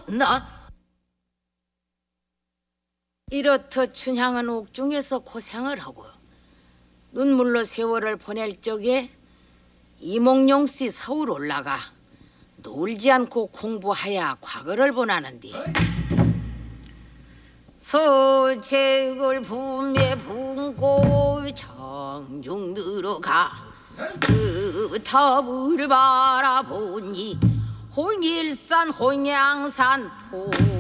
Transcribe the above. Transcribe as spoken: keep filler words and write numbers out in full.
나 이렇듯 춘향은 옥중에서 고생을 하고 눈물로 세월을 보낼 적에 이몽룡씨 서울 올라가 놀지 않고 공부하야 과거를 보나는디 서책을 분매 분고 정중 들어가 그 탑을 바라보니 홍일산 홍양산 포